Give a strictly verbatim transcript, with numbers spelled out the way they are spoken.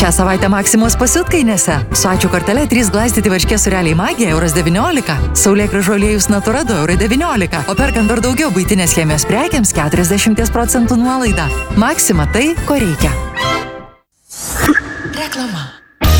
Šią savaitę Maksimos pasiutkainėse. Su ačiū kortele trys glaistyti varškės sūreliai Magija euras devyniolika, saulėgrąžų aliejus Natura du eurai devyniolika, o perkant dar daugiau buitinės chemijos prekiams keturiasdešimt procentų nuolaida. Maksima tai, ko reikia. Reklama.